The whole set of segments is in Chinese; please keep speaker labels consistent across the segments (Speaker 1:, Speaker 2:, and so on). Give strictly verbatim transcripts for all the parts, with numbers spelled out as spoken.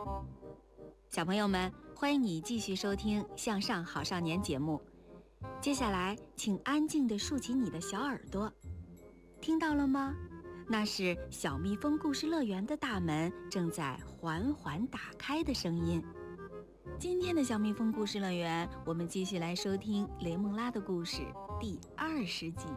Speaker 1: 小朋友们，欢迎你继续收听《向上好少年》节目。接下来，请安静地竖起你的小耳朵，听到了吗？那是小蜜蜂故事乐园的大门正在缓缓打开的声音。今天的小蜜蜂故事乐园，我们继续来收听雷梦拉的故事第二十集。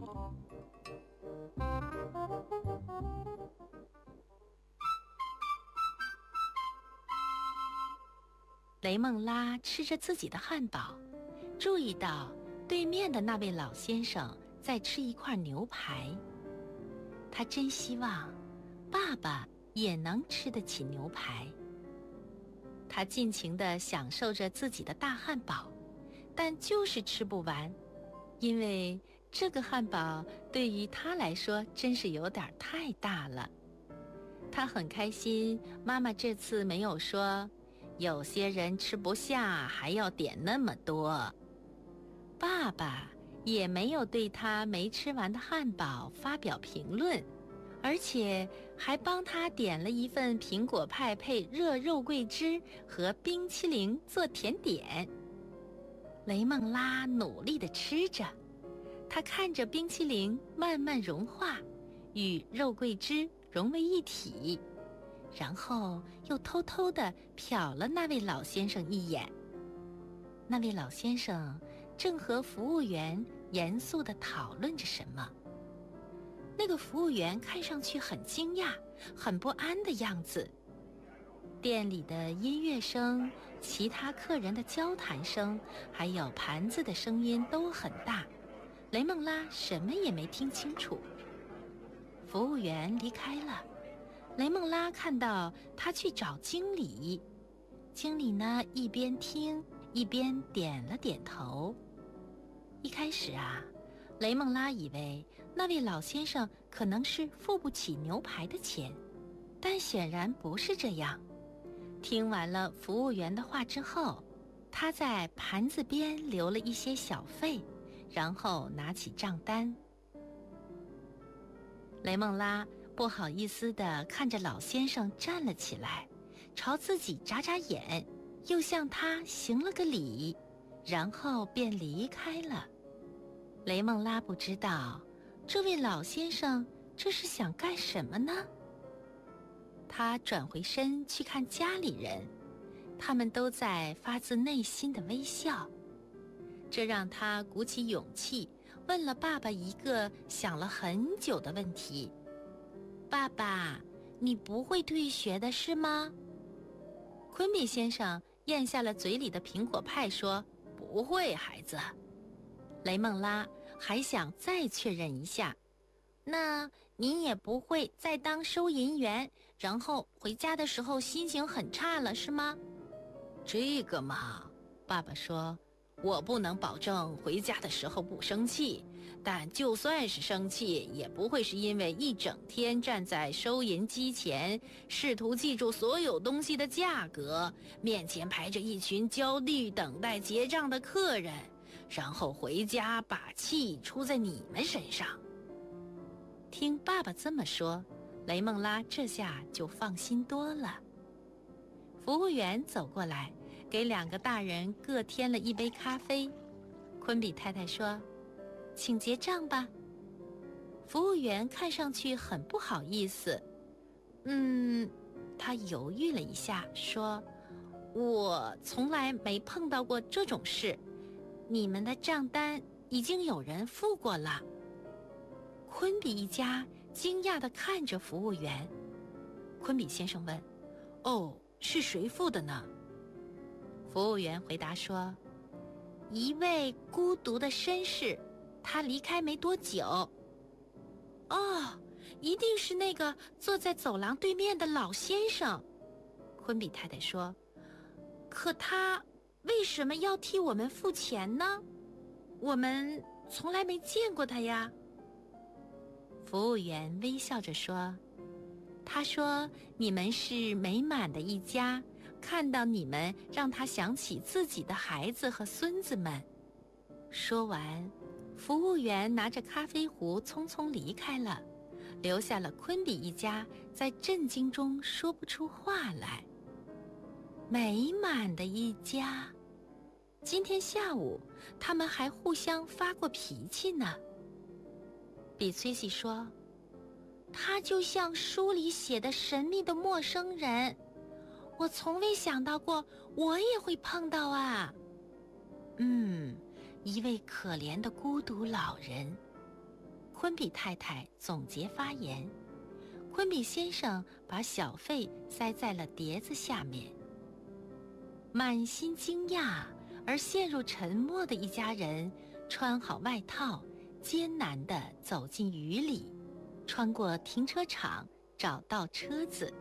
Speaker 2: 雷梦拉吃着自己的汉堡，注意到对面的那位老先生在吃一块牛排。他真希望爸爸也能吃得起牛排。他尽情地享受着自己的大汉堡，但就是吃不完，因为这个汉堡对于他来说真是有点太大了。他很开心，妈妈这次没有说有些人吃不下还要点那么多。爸爸也没有对他没吃完的汉堡发表评论，而且还帮他点了一份苹果派配热肉桂汁和冰淇淋做甜点。雷梦拉努力地吃着，他看着冰淇淋慢慢融化，与肉桂汁融为一体，然后又偷偷地瞟了那位老先生一眼。那位老先生正和服务员严肃地讨论着什么。那个服务员看上去很惊讶，很不安的样子。店里的音乐声、其他客人的交谈声，还有盘子的声音都很大，雷梦拉什么也没听清楚。服务员离开了，雷梦拉看到他去找经理，经理呢一边听一边点了点头。一开始啊，雷梦拉以为那位老先生可能是付不起牛排的钱，但显然不是这样。听完了服务员的话之后，他在盘子边留了一些小费，然后拿起账单。雷梦拉不好意思地看着老先生站了起来，朝自己眨眨眼，又向他行了个礼，然后便离开了。雷梦拉不知道这位老先生这是想干什么呢？他转回身去看家里人，他们都在发自内心的微笑。这让他鼓起勇气问了爸爸一个想了很久的问题：爸爸，你不会退学的是吗？昆比先生咽下了嘴里的苹果派说：不会，孩子。雷梦拉还想再确认一下，那你也不会再当收银员，然后回家的时候心情很差了是吗？这个嘛，爸爸说，我不能保证回家的时候不生气，但就算是生气，也不会是因为一整天站在收银机前，试图记住所有东西的价格，面前排着一群焦虑等待结账的客人，然后回家把气出在你们身上。听爸爸这么说，雷梦拉这下就放心多了。服务员走过来，给两个大人各添了一杯咖啡。昆比太太说：请结账吧。服务员看上去很不好意思。嗯，他犹豫了一下，说：我从来没碰到过这种事，你们的账单已经有人付过了。昆比一家惊讶地看着服务员。昆比先生问：哦，是谁付的呢？服务员回答说：一位孤独的绅士，他离开没多久。哦，一定是那个坐在走廊对面的老先生。昆比太太说：可他为什么要替我们付钱呢？我们从来没见过他呀。服务员微笑着说：他说你们是美满的一家，看到你们让他想起自己的孩子和孙子们。说完，服务员拿着咖啡壶匆匆离开了，留下了昆比一家在震惊中说不出话来。 美满的一家。今天下午，他们还互相发过脾气呢。比崔西说，他就像书里写的神秘的陌生人，我从未想到过我也会碰到啊。嗯，一位可怜的孤独老人。昆比太太总结发言，昆比先生把小费塞在了碟子下面。满心惊讶而陷入沉默的一家人，穿好外套，艰难地走进雨里，穿过停车场，找到车子。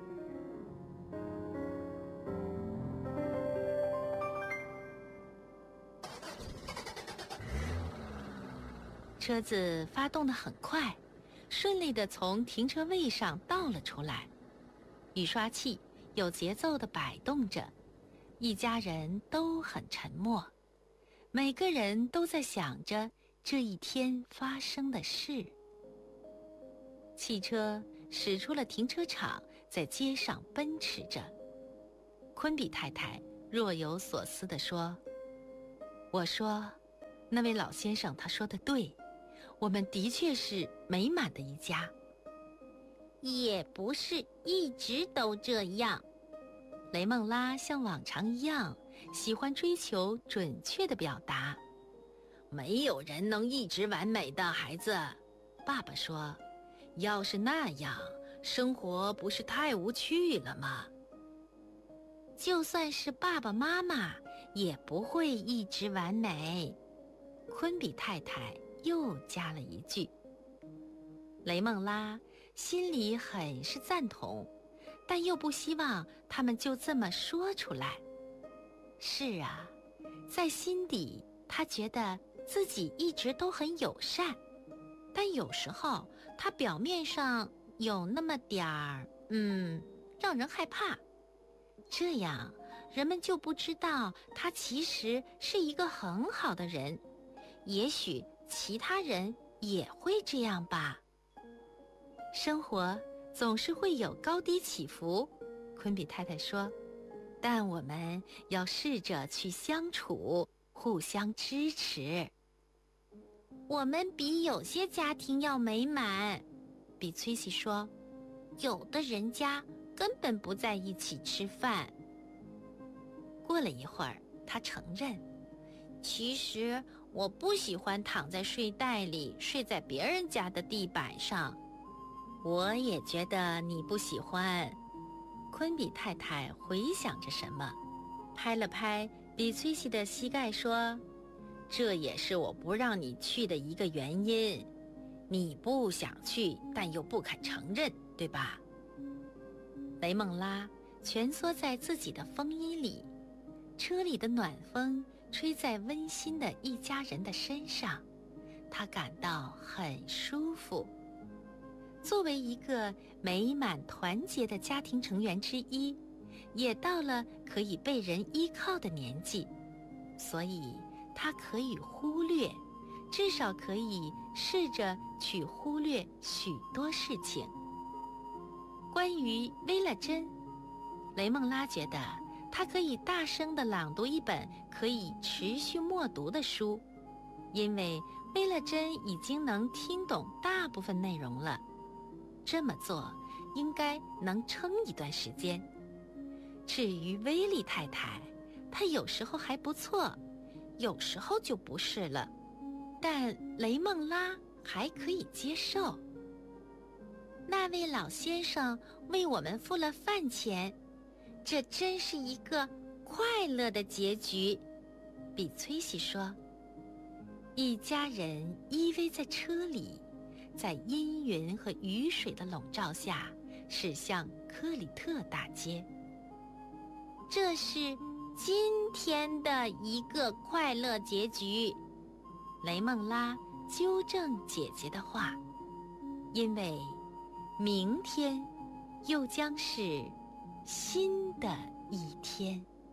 Speaker 2: 车子发动得很快，顺利地从停车位上倒了出来。雨刷器有节奏地摆动着，一家人都很沉默，每个人都在想着这一天发生的事。汽车驶出了停车场，在街上奔驰着。昆比太太若有所思地说：“我说，那位老先生他说的对，我们的确是美满的一家。”
Speaker 3: 也不是一直都这样。
Speaker 2: 雷梦拉像往常一样，喜欢追求准确的表达。没有人能一直完美的，孩子，爸爸说，要是那样，生活不是太无趣了吗？就算是爸爸妈妈，也不会一直完美。昆比太太又加了一句。雷梦拉心里很是赞同，但又不希望他们就这么说出来。是啊，在心底他觉得自己一直都很友善，但有时候他表面上有那么点儿嗯让人害怕，这样人们就不知道他其实是一个很好的人。也许其他人也会这样吧。生活总是会有高低起伏，昆比太太说，但我们要试着去相处，互相支持。
Speaker 3: 我们比有些家庭要美满，
Speaker 2: 比崔西说，
Speaker 3: 有的人家根本不在一起吃饭。
Speaker 2: 过了一会儿，他承认，
Speaker 3: 其实我不喜欢躺在睡袋里，睡在别人家的地板上。
Speaker 2: 我也觉得你不喜欢。昆比太太回想着什么，拍了拍比崔西的膝盖说，这也是我不让你去的一个原因。你不想去，但又不肯承认，对吧？雷梦拉蜷缩在自己的风衣里，车里的暖风吹在温馨的一家人的身上，她感到很舒服。作为一个美满团结的家庭成员之一，也到了可以被人依靠的年纪，所以她可以忽略，至少可以试着去忽略许多事情。关于薇勒珍，雷梦拉觉得她可以大声地朗读一本可以持续默读的书，因为薇勒珍已经能听懂大部分内容了。这么做应该能撑一段时间。至于威利太太，她有时候还不错，有时候就不是了，但雷梦拉还可以接受。
Speaker 3: 那位老先生为我们付了饭钱，这真是一个快乐的结局，
Speaker 2: 比崔西说。一家人依偎在车里，在阴云和雨水的笼罩下驶向科里特大街。
Speaker 3: 这是今天的一个快乐结局，
Speaker 2: 雷梦拉纠正姐姐的话，因为明天又将是新的一天。